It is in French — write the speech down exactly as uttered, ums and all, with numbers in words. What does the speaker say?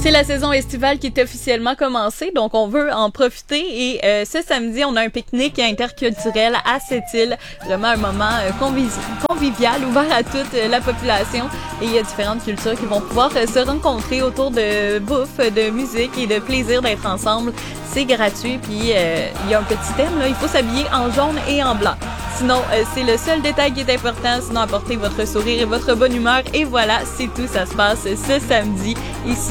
C'est la saison estivale qui est officiellement commencée, donc on veut en profiter et euh, ce samedi, on a un pique-nique interculturel à Sept-Îles, vraiment un moment euh, convivi- convivial, ouvert à toute euh, la population et il y a différentes cultures qui vont pouvoir euh, se rencontrer autour de bouffe, de musique et de plaisir d'être ensemble. C'est gratuit, puis euh, il y a un petit thème, là, il faut s'habiller en jaune et en blanc. Sinon, euh, c'est le seul détail qui est important, sinon apportez votre sourire et votre bonne humeur et voilà, c'est tout, ça se passe ce samedi ici